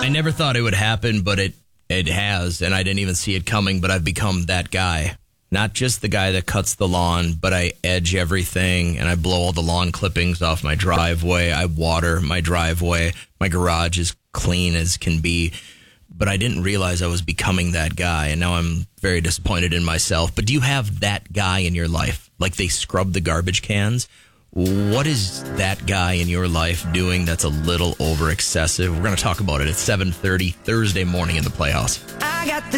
I never thought it would happen, but it has, and I didn't even see it coming, but I've become that guy. Not just the guy that cuts the lawn, but I edge everything, and I blow all the lawn clippings off my driveway. I water my driveway. My garage is clean as can be. But I didn't realize I was becoming that guy, and now I'm very disappointed in myself. But do you have that guy in your life? Like they scrub the garbage cans? What is that guy in your life doing that's a little over excessive? We're going to talk about it at 7:30 Thursday morning in the Playhouse. I got the